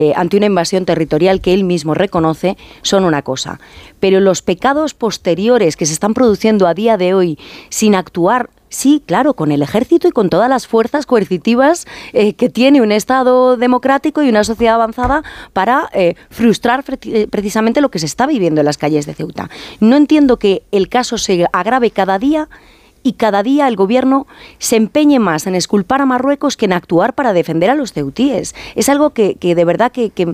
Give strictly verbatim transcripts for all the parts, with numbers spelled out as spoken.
eh, ante una invasión territorial que él mismo reconoce, son una cosa. Pero los pecados posteriores que se están produciendo a día de hoy sin actuar, sí, claro, con el ejército y con todas las fuerzas coercitivas eh, que tiene un Estado democrático y una sociedad avanzada para eh, frustrar pre- precisamente lo que se está viviendo en las calles de Ceuta. No entiendo que el caso se agrave cada día y cada día el gobierno se empeñe más en exculpar a Marruecos que en actuar para defender a los ceutíes. Es algo que, que de verdad que, que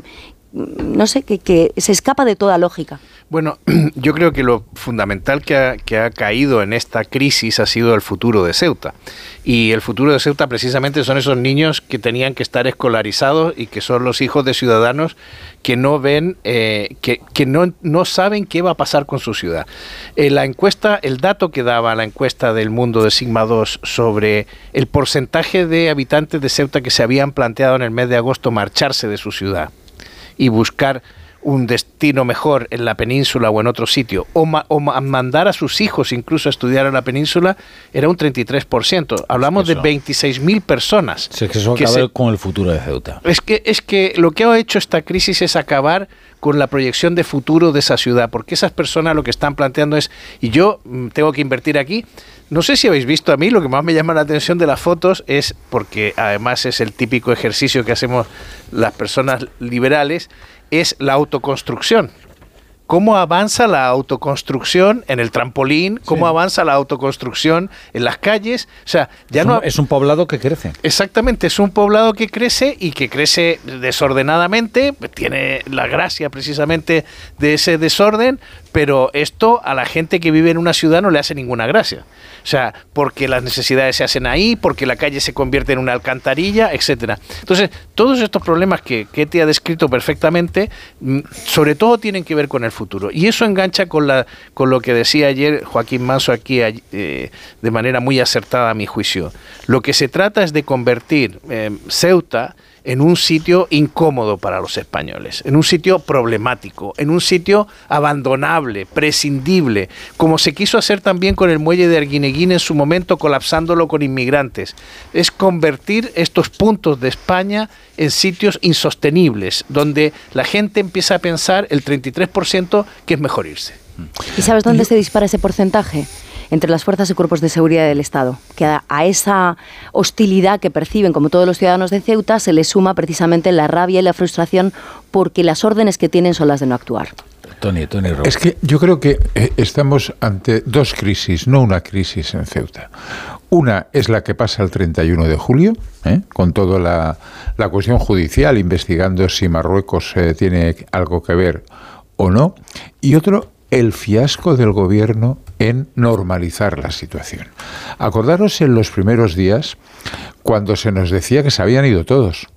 no sé, que, que se escapa de toda lógica. Bueno, yo creo que lo fundamental que ha, que ha caído en esta crisis ha sido el futuro de Ceuta. Y el futuro de Ceuta precisamente son esos niños que tenían que estar escolarizados y que son los hijos de ciudadanos que no ven, eh, que, que no, no saben qué va a pasar con su ciudad. Eh, la encuesta, el dato que daba la encuesta del Mundo de Sigma dos sobre el porcentaje de habitantes de Ceuta que se habían planteado en el mes de agosto marcharse de su ciudad y buscar un destino mejor en la península o en otro sitio, o, ma, o ma, mandar a sus hijos incluso a estudiar a la península, era un treinta y tres por ciento. Hablamos es de veintiséis mil personas. Sí, es que eso que acaba se, con el futuro de Ceuta. Es que, es que lo que ha hecho esta crisis es acabar con la proyección de futuro de esa ciudad, porque esas personas lo que están planteando es, y yo tengo que invertir aquí. No sé si habéis visto, a mí lo que más me llama la atención de las fotos es, porque además es el típico ejercicio que hacemos las personas liberales, es la autoconstrucción. ¿Cómo avanza la autoconstrucción en el trampolín? ¿Cómo sí. avanza la autoconstrucción en las calles? O sea, ya es no un, es un poblado que crece. Exactamente, es un poblado que crece y que crece desordenadamente, tiene la gracia precisamente de ese desorden, pero esto a la gente que vive en una ciudad no le hace ninguna gracia. O sea, porque las necesidades se hacen ahí, porque la calle se convierte en una alcantarilla, etcétera. Entonces, todos estos problemas que Ketty ha descrito perfectamente, sobre todo tienen que ver con el futuro. Y eso engancha con la con lo que decía ayer Joaquín Manso aquí eh, de manera muy acertada a mi juicio. Lo que se trata es de convertir eh, Ceuta en un sitio incómodo para los españoles, en un sitio problemático, en un sitio abandonable, prescindible, como se quiso hacer también con el muelle de Arguineguín en su momento, colapsándolo con inmigrantes. Es convertir estos puntos de España en sitios insostenibles, donde la gente empieza a pensar el treinta y tres por ciento que es mejor irse. ¿Y sabes dónde se dispara ese porcentaje? Entre las fuerzas y cuerpos de seguridad del Estado, que a, a esa hostilidad que perciben como todos los ciudadanos de Ceuta se le suma precisamente la rabia y la frustración porque las órdenes que tienen son las de no actuar. Tony, Tony Robles. Es que yo creo que eh, estamos ante dos crisis, no una crisis en Ceuta. Una es la que pasa el treinta y uno de julio, ¿eh? con toda la, la cuestión judicial, investigando si Marruecos eh, tiene algo que ver o no, y otro el fiasco del gobierno en normalizar la situación. Acordaros en los primeros días cuando se nos decía que se habían ido todos.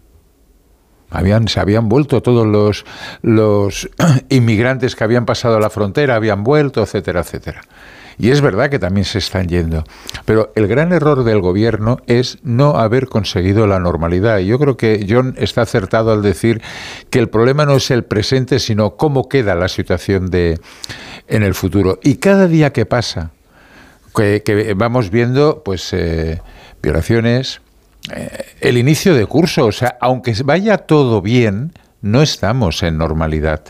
Habían, se habían vuelto todos los, los inmigrantes que habían pasado la frontera, habían vuelto, etcétera, etcétera. Y es verdad que también se están yendo. Pero el gran error del gobierno es no haber conseguido la normalidad. Y yo creo que John está acertado al decir que el problema no es el presente, sino cómo queda la situación de, en el futuro. Y cada día que pasa, que, que vamos viendo pues eh, violaciones, eh, el inicio de curso. O sea, aunque vaya todo bien, no estamos en normalidad.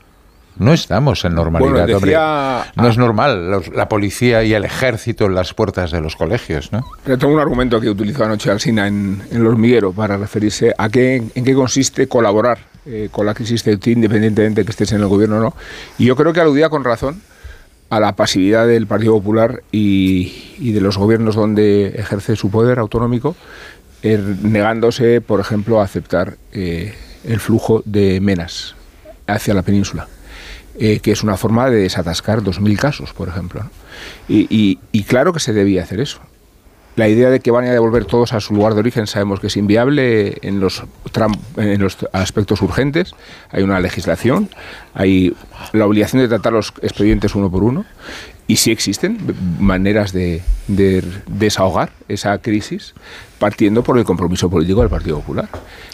No estamos en normalidad, bueno, decía, hombre. No ah, es normal los, la policía y el ejército en las puertas de los colegios, ¿no? Yo tengo un argumento que utilizó anoche Alsina en, en El Hormiguero para referirse a qué, en qué consiste colaborar eh, con la crisis ceutí, independientemente de que estés en el gobierno o no. Y yo creo que aludía con razón a la pasividad del Partido Popular y, y de los gobiernos donde ejerce su poder autonómico, eh, negándose, por ejemplo, a aceptar eh, el flujo de menas hacia la península. Eh, que es una forma de desatascar dos mil casos, por ejemplo, ¿no? Y, y, y claro que se debía hacer eso. La idea de que van a devolver todos a su lugar de origen sabemos que es inviable en los, en los aspectos urgentes. Hay una legislación, hay la obligación de tratar los expedientes uno por uno, y sí existen maneras de, de desahogar esa crisis partiendo por el compromiso político del Partido Popular.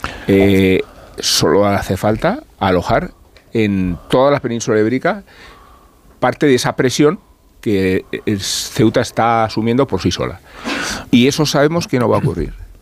Eh, solo hace falta alojar en toda la península ibérica parte de esa presión que Ceuta está asumiendo por sí sola. Y eso sabemos que no va a ocurrir.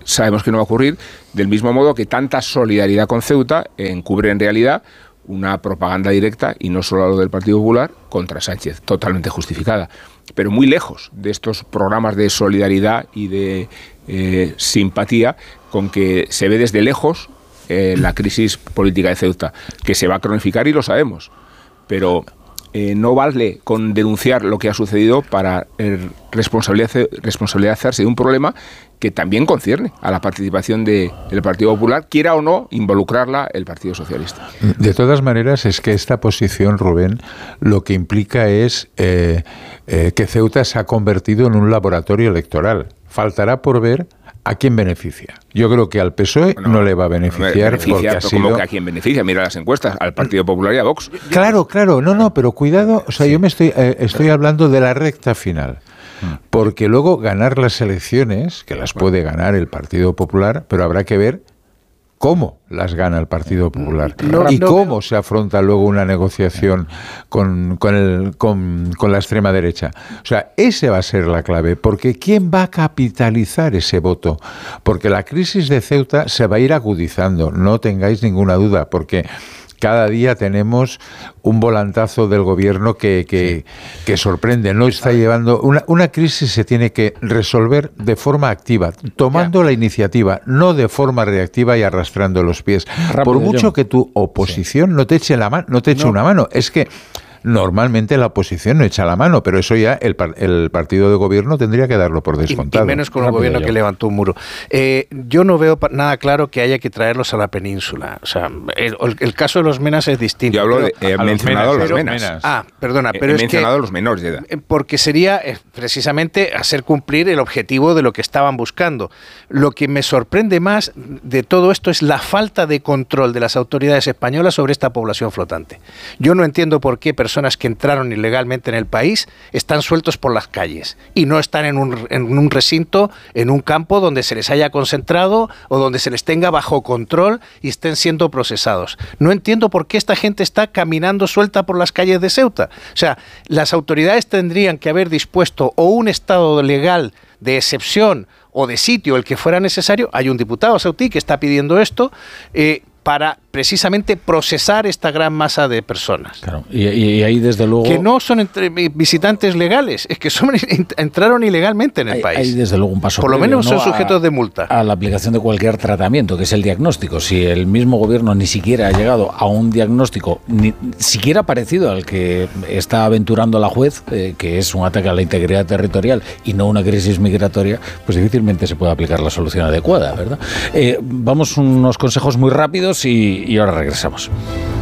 sabemos que no va a ocurrir, del mismo modo que tanta solidaridad con Ceuta encubre en realidad una propaganda directa, y no solo a lo del Partido Popular, contra Sánchez, totalmente justificada. Pero muy lejos de estos programas de solidaridad y de eh, simpatía con que se ve desde lejos eh, la crisis política de Ceuta, que se va a cronificar y lo sabemos. Pero eh, no vale con denunciar lo que ha sucedido para eh, responsabilizar, responsabilizarse de un problema que también concierne a la participación de, del Partido Popular, quiera o no involucrarla el Partido Socialista. De todas maneras, es que esta posición, Rubén, lo que implica es eh, eh, que Ceuta se ha convertido en un laboratorio electoral. Faltará por ver a quién beneficia. Yo creo que al P S O E no, no le va a beneficiar. beneficia porque ha sido... ¿Cómo que a quién beneficia? Mira las encuestas, al Partido Popular y a Vox. Claro, claro, no, no, pero cuidado, o sea, sí. yo me estoy, eh, estoy hablando de la recta final. Porque luego ganar las elecciones, que las puede ganar el Partido Popular, pero habrá que ver cómo las gana el Partido Popular no, y no, cómo no. se afronta luego una negociación con, con, el, con, con la extrema derecha. O sea, esa va a ser la clave, porque ¿quién va a capitalizar ese voto? Porque la crisis de Ceuta se va a ir agudizando, no tengáis ninguna duda, porque cada día tenemos un volantazo del gobierno que, que, sí. que sorprende. No está llevando una, una crisis se tiene que resolver de forma activa, tomando ya. la iniciativa, no de forma reactiva y arrastrando los pies. Rápido, Por mucho yo. que tu oposición sí. no te eche la mano, no te eche no. una mano, es que normalmente la oposición no echa la mano, pero eso ya el, el partido de gobierno tendría que darlo por descontado. Y, y menos con un gobierno yo. que levantó un muro. Eh, yo no veo nada claro que haya que traerlos a la península. O sea, el, el caso de los Menas es distinto. Yo hablo de, he mencionado los Menas. Menas. Ah, perdona, pero he es mencionado que, los menores de edad. Porque sería eh, precisamente hacer cumplir el objetivo de lo que estaban buscando. Lo que me sorprende más de todo esto es la falta de control de las autoridades españolas sobre esta población flotante. Yo no entiendo por qué personas personas que entraron ilegalmente en el país están sueltos por las calles y no están en un, en un recinto, en un campo donde se les haya concentrado o donde se les tenga bajo control y estén siendo procesados. No entiendo por qué esta gente está caminando suelta por las calles de Ceuta. O sea, las autoridades tendrían que haber dispuesto o un estado legal de excepción o de sitio, el que fuera necesario. Hay un diputado saudí que está pidiendo esto, eh, para precisamente procesar esta gran masa de personas. Claro, y, y ahí desde luego... Que no son entre, visitantes legales, es que son, entraron ilegalmente en el hay, país. Hay desde luego un paso Por lo previo, menos ¿no? son sujetos de multa. A la aplicación de cualquier tratamiento, que es el diagnóstico. Si el mismo gobierno ni siquiera ha llegado a un diagnóstico, ni siquiera parecido al que está aventurando la juez, eh, que es un ataque a la integridad territorial y no una crisis migratoria, pues difícilmente se puede aplicar la solución adecuada, ¿verdad? Eh, vamos unos consejos muy rápidos y, y ahora regresamos.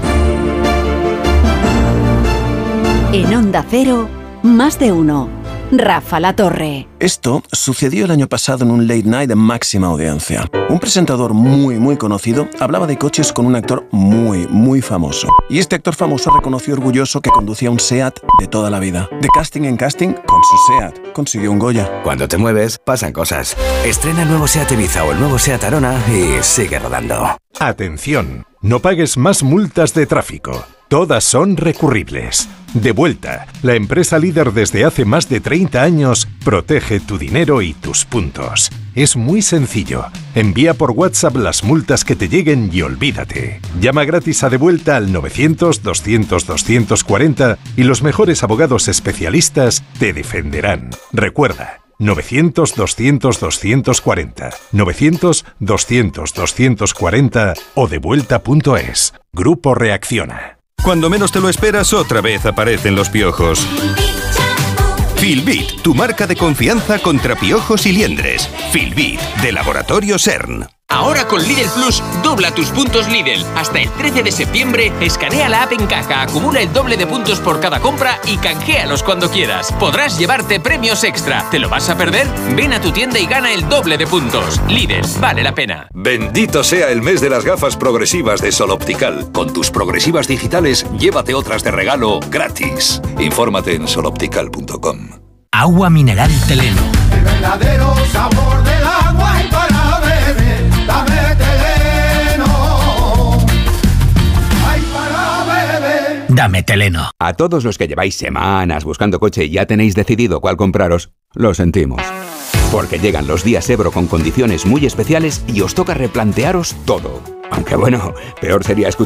En Onda Cero, más de uno. Rafa La Torre. Esto sucedió el año pasado en un late night de máxima audiencia. Un presentador muy, muy conocido hablaba de coches con un actor muy, muy famoso. Y este actor famoso reconoció orgulloso que conducía un SEAT de toda la vida. De casting en casting, con su SEAT consiguió un Goya. Cuando te mueves, pasan cosas. Estrena el nuevo SEAT Ibiza o el nuevo SEAT Arona y sigue rodando. Atención, no pagues más multas de tráfico. Todas son recurribles. Devuelta, la empresa líder desde hace más de treinta años, protege tu dinero y tus puntos. Es muy sencillo. Envía por WhatsApp las multas que te lleguen y olvídate. Llama gratis a Devuelta al novecientos, doscientos, doscientos cuarenta y los mejores abogados especialistas te defenderán. Recuerda, novecientos, doscientos, doscientos cuarenta, novecientos, doscientos, doscientos cuarenta o devuelta punto es. Grupo Reacciona. Cuando menos te lo esperas, otra vez aparecen los piojos. Filbit, tu marca de confianza contra piojos y liendres. Filbit, de Laboratorio CERN. Ahora con Lidl Plus, dobla tus puntos Lidl. Hasta el trece de septiembre, escanea la app en caja, acumula el doble de puntos por cada compra y canjealos cuando quieras. Podrás llevarte premios extra. ¿Te lo vas a perder? Ven a tu tienda y gana el doble de puntos. Lidl, vale la pena. Bendito sea el mes de las gafas progresivas de Sol Optical. Con tus progresivas digitales, llévate otras de regalo gratis. Infórmate en sol optical punto com. Agua mineral Teleno. El verdadero sabor del agua y para beber. Dame Teleno. Ay, para beber. Dame Teleno. A todos los que lleváis semanas buscando coche y ya tenéis decidido cuál compraros, lo sentimos. Porque llegan los días Ebro con condiciones muy especiales y os toca replantearos todo. Aunque bueno, peor sería escuchar